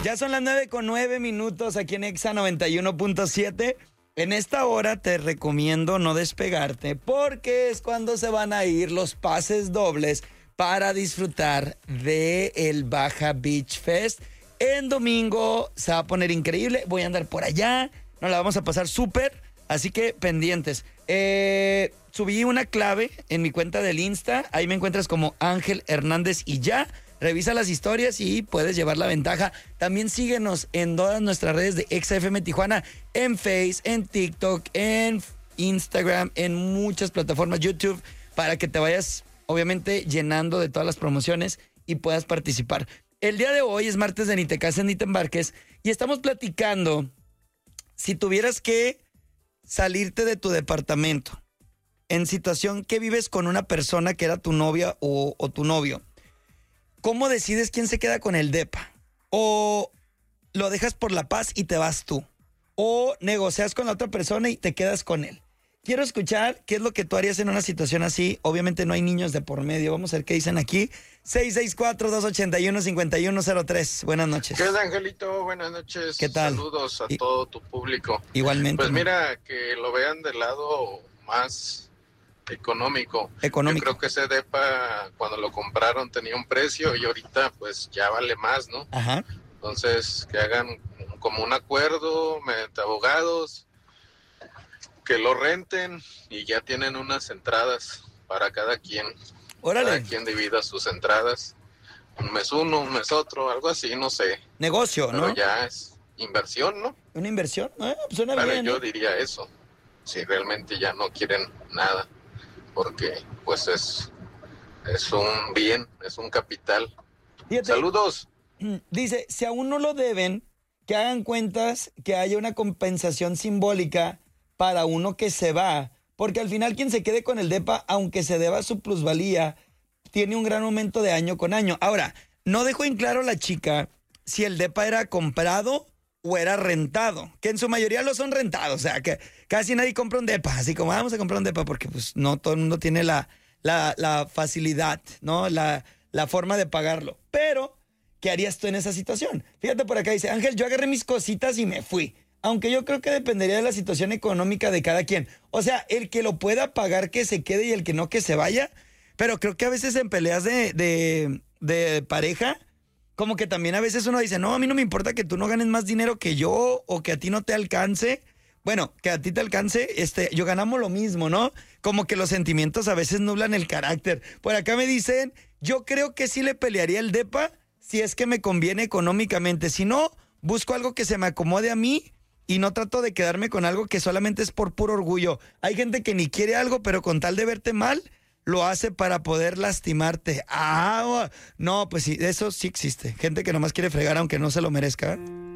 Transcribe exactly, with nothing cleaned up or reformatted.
Ya son las nueve con nueve minutos aquí en Exa noventa y uno punto siete. En esta hora te recomiendo no despegarte porque es cuando se van a ir los pases dobles para disfrutar de el Baja Beach Fest. En domingo se va a poner increíble. Voy a andar por allá. Nos la vamos a pasar súper. Así que pendientes. Eh, subí una clave en mi cuenta del Insta. Ahí me encuentras como Ángel Hernández y ya. Revisa las historias y puedes llevar la ventaja. También síguenos en todas nuestras redes de Exa F M Tijuana. En Face, en TikTok, en Instagram, en muchas plataformas, YouTube, para que te vayas, obviamente, llenando de todas las promociones y puedas participar. El día de hoy es martes de Ni te cases ni te embarques y estamos platicando si tuvieras que salirte de tu departamento en situación que vives con una persona que era tu novia o, o tu novio. ¿Cómo decides quién se queda con el depa? ¿O lo dejas por la paz y te vas tú? ¿O negocias con la otra persona y te quedas con él? Quiero escuchar qué es lo que tú harías en una situación así. Obviamente no hay niños de por medio. Vamos a ver qué dicen aquí. seis seis cuatro, dos ocho uno, cinco uno cero tres. Buenas noches. ¿Qué onda, Angelito? Buenas noches. ¿Qué tal? Saludos a I- todo tu público. Igualmente. Pues ¿no? mira, que lo vean del lado más económico. Económico. Yo creo que ese depa, cuando lo compraron, tenía un precio y ahorita pues ya vale más, ¿no? Ajá. Entonces, que hagan como un acuerdo mediante abogados, que lo renten y ya tienen unas entradas para cada quien. Órale. Cada quien divida sus entradas. Un mes uno, un mes otro, algo así, no sé. Negocio, Pero ¿no? ya es inversión, ¿no? Una inversión. Ah, pues suena Bueno, bien. yo ¿eh? diría eso. Si realmente ya no quieren nada, porque pues es, es un bien, es un capital. Fíjate, Saludos. dice, si aún no lo deben, que hagan cuentas, que haya una compensación simbólica para uno que se va, porque al final quien se quede con el depa, aunque se deba su plusvalía, tiene un gran aumento de año con año. Ahora, no dejó en claro la chica si el depa era comprado o era rentado, que en su mayoría lo son rentados, o sea, que casi nadie compra un depa, así como vamos a comprar un depa, porque pues no todo el mundo tiene la, la, la facilidad, ¿no? La, la forma de pagarlo. Pero, ¿qué harías tú en esa situación? Fíjate por acá, dice, Ángel, yo agarré mis cositas y me fui. Aunque yo creo que dependería de la situación económica de cada quien. O sea, el que lo pueda pagar que se quede y el que no que se vaya. Pero creo que a veces en peleas de, de, de pareja, como que también a veces uno dice, no, a mí no me importa que tú no ganes más dinero que yo o que a ti no te alcance. Bueno, que a ti te alcance, este, yo ganamos lo mismo, ¿no? Como que los sentimientos a veces nublan el carácter. Por acá me dicen, yo creo que sí le pelearía el depa si es que me conviene económicamente. Si no, busco algo que se me acomode a mí y no trato de quedarme con algo que solamente es por puro orgullo. Hay gente que ni quiere algo, pero con tal de verte mal, lo hace para poder lastimarte. Ah, no, pues sí, eso sí existe. Gente que nomás quiere fregar aunque no se lo merezca.